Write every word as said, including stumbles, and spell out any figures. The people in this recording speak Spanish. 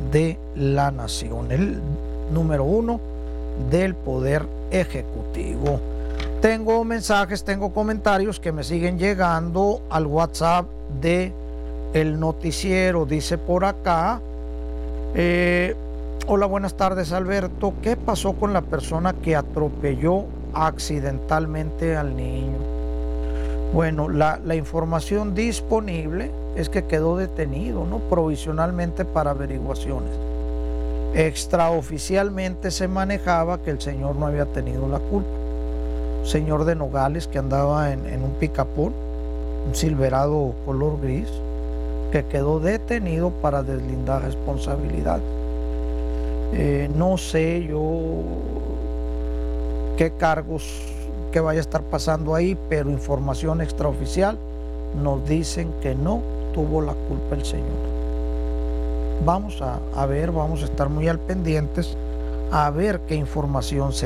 de la nación, el número uno del Poder Ejecutivo. Tengo mensajes, tengo comentarios que me siguen llegando al WhatsApp de el noticiero. Dice por acá, eh, hola, buenas tardes, Alberto. ¿Qué pasó con la persona que atropelló accidentalmente al niño? Bueno, la, la información disponible es que quedó detenido, ¿no?, provisionalmente para averiguaciones. Extraoficialmente se manejaba que el señor no había tenido la culpa. Un señor de Nogales que andaba en, en un picapón, un Silverado color gris, que quedó detenido para deslindar responsabilidad. Eh, no sé yo qué cargos que vaya a estar pasando ahí, pero información extraoficial nos dicen que no tuvo la culpa el señor. Vamos a, a ver, vamos a estar muy al pendientes a ver qué información se